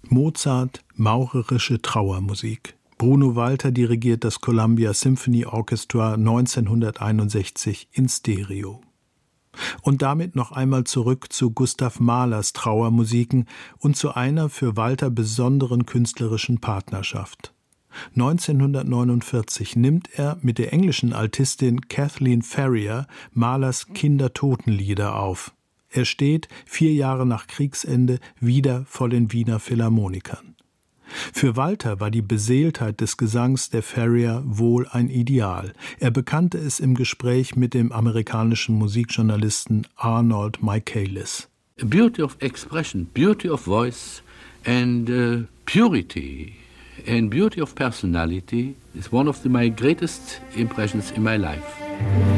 Mozart, maurerische Trauermusik. Bruno Walter dirigiert das Columbia Symphony Orchestra 1961 in Stereo. Und damit noch einmal zurück zu Gustav Mahlers Trauermusiken und zu einer für Walter besonderen künstlerischen Partnerschaft. 1949 nimmt er mit der englischen Altistin Kathleen Ferrier Mahlers Kindertotenlieder auf. Er steht 4 Jahre nach Kriegsende wieder vor den Wiener Philharmonikern. Für Walter war die Beseeltheit des Gesangs der Ferrier wohl ein Ideal. Er bekannte es im Gespräch mit dem amerikanischen Musikjournalisten Arnold Michaelis. Beauty of expression, beauty of voice and purity and beauty of personality is one of my greatest impressions in my life.